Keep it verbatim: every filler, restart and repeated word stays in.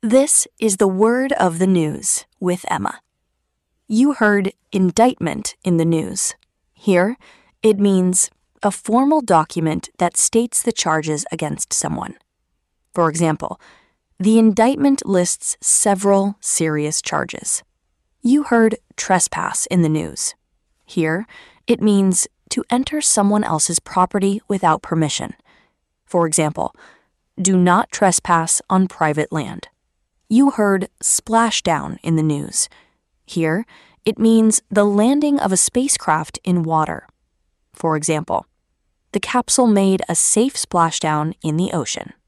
This is the word of the news with Emma. You heard indictment in the news. Here, it means a formal document that states the charges against someone. For example, the indictment lists several serious charges. You heard trespass in the news. Here, it means to enter someone else's property without permission. For example, do not trespass on private land. You heard splashdown in the news. Here, it means the landing of a spacecraft in water. For example, the capsule made a safe splashdown in the ocean.